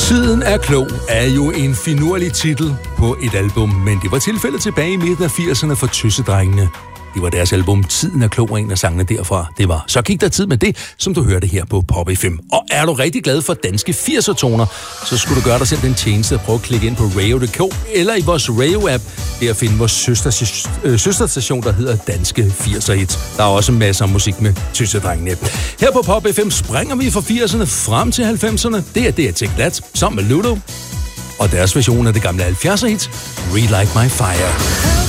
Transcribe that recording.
Tiden er klog er jo en finurlig titel på et album, men det var tilfældet tilbage i midten af 80'erne for Tøsedrengene. Det var deres album Tiden er klog, en af sangene derfra. Det var Så gik der tid med det, som du hørte her på Pop FM. Og er du rigtig glad for danske 80'er-toner, så skulle du gøre dig selv den tjeneste at prøve at klikke ind på radio.dk eller i vores radio-app, der at finde vores søsterstation, der hedder Danske 80'er Hit. Der er også masser af musik med Tøsedrengene. Her på Pop FM springer vi fra 80'erne frem til 90'erne. Det er Take That, sammen med Ludo. Og deres version af det gamle 70'er hit, Relight My Fire.